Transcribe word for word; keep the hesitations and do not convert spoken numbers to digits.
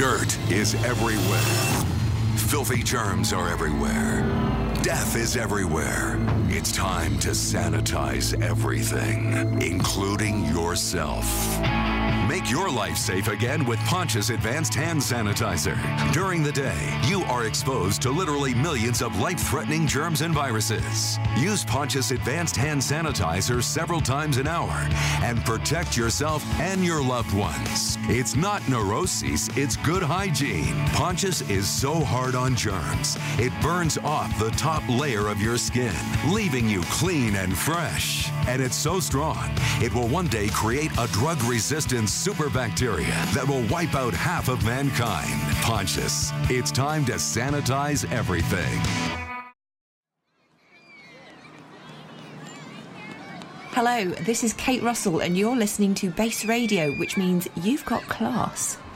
Dirt is everywhere. Filthy germs are everywhere. Death is everywhere. It's time to sanitize everything, including yourself. Make your life safe again with Pontius Advanced Hand Sanitizer. During the day, you are exposed to literally millions of life-threatening germs and viruses. Use Pontius Advanced Hand Sanitizer several times an hour and protect yourself and your loved ones. It's not neuroses, it's good hygiene. Pontius is so hard on germs, it burns off the top layer of your skin, leaving you clean and fresh. And it's so strong, it will one day create a drug-resistant superbacteria that will wipe out half of mankind. Pontius, it's time to sanitize everything. Hello, this is Kate Russell and you're listening to Base Radio, which means you've got class.